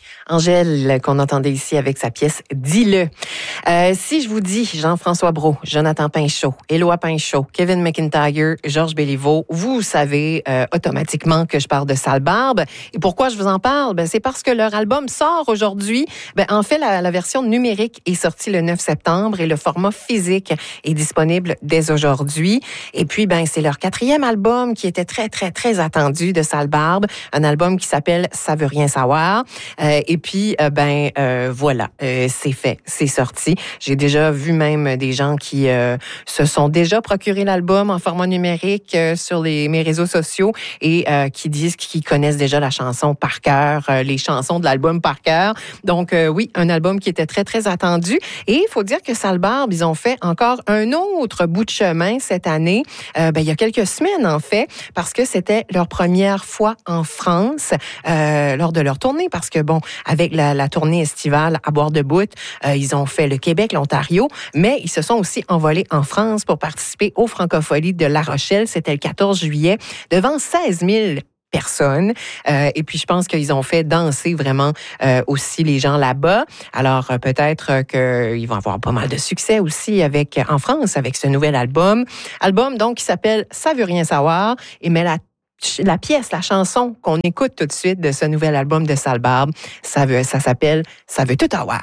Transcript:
Angèle, qu'on entendait ici avec sa pièce « Dis-le ». Si je vous dis Jean-François Brault, Jonathan Pinchot, Éloi Pinchot, Kevin McIntyre, Georges Béliveau, vous savez automatiquement que je parle de Sale Barbe. Et pourquoi je vous en parle? C'est parce que leur album sort aujourd'hui. En fait, la version numérique est sortie le 9 septembre et le format physique est disponible dès aujourd'hui. Et puis, c'est leur 4e album qui était très, très, très attendu de Sale Barbe. Un album qui s'appelle « Ça veut rien savoir ». Et puis, voilà, c'est fait, c'est sorti. J'ai déjà vu même des gens qui se sont déjà procuré l'album en format numérique sur mes réseaux sociaux et qui disent qu'ils connaissent déjà la chanson par cœur, les chansons de l'album par cœur. Donc, oui, un album qui était très, très attendu. Et il faut dire que Sale Barbe, ils ont fait encore un autre bout de chemin cette année, il y a quelques semaines en fait, parce que c'était leur première fois en France lors de leur tournée, parce que avec la tournée estivale à boire debout, ils ont fait le Québec, l'Ontario, mais ils se sont aussi envolés en France pour participer aux Francopholies de La Rochelle. C'était le 14 juillet, devant 16 000 personnes. Et puis, je pense qu'ils ont fait danser vraiment aussi les gens là-bas. Alors, peut-être qu'ils vont avoir pas mal de succès aussi en France avec ce nouvel album. Album, donc, qui s'appelle « Ça veut rien savoir ». Et mais la pièce, la chanson qu'on écoute tout de suite de ce nouvel album de Sale Barbe, ça s'appelle « Ça veut tout avoir ».